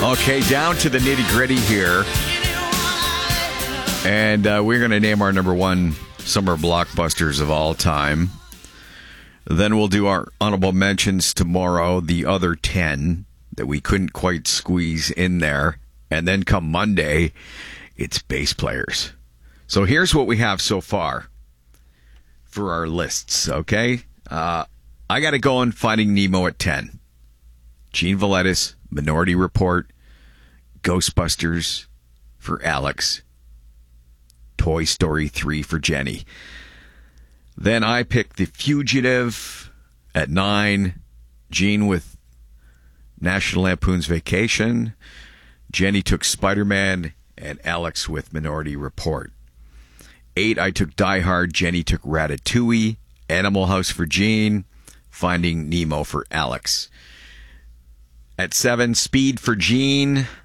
Okay, down to the nitty-gritty here. And we're going to name our number one summer blockbusters of all time. Then we'll do our honorable mentions tomorrow, the other 10 that we couldn't quite squeeze in there. And then come Monday, it's bass players. So here's what we have so far for our lists, okay? I got it going, Finding Nemo at 10. Gene Valetis, Minority Report, Ghostbusters for Alex, Toy Story 3 for Jenny. Then I picked The Fugitive at 9, Gene with National Lampoon's Vacation, Jenny took Spider-Man, and Alex with Minority Report. 8, I took Die Hard, Jenny took Ratatouille, Animal House for Gene, Finding Nemo for Alex. At 7, Speed for Gene,